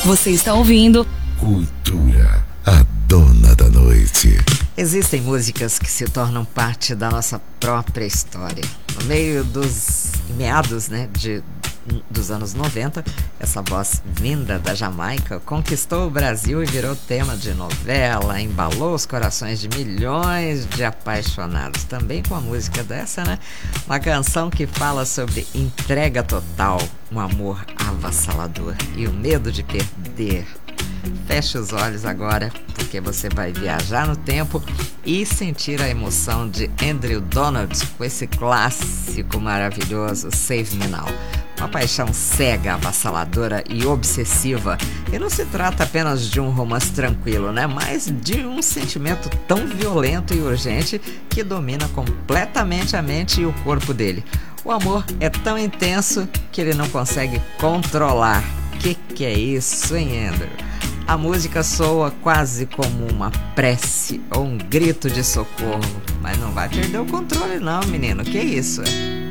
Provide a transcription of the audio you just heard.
Você está ouvindo Cultura, a dona da noite. Existem músicas que se tornam parte da nossa própria história. No meio dos meados, dos anos 90, essa voz vinda da Jamaica conquistou o Brasil e virou tema de novela, embalou os corações de milhões de apaixonados. Também com a música dessa, uma canção que fala sobre entrega total, um amor avassalador e o medo de perder. Feche os olhos agora, porque você vai viajar no tempo e sentir a emoção de Andrew Donald com esse clássico maravilhoso Save Me Now. Uma paixão cega, avassaladora e obsessiva. E não se trata apenas de um romance tranquilo, mas de um sentimento tão violento e urgente que domina completamente a mente e o corpo dele. O amor é tão intenso que ele não consegue controlar. Que é isso, hein, Andrew? A música soa quase como uma prece ou um grito de socorro. Mas não vai perder o controle não, menino. Que isso?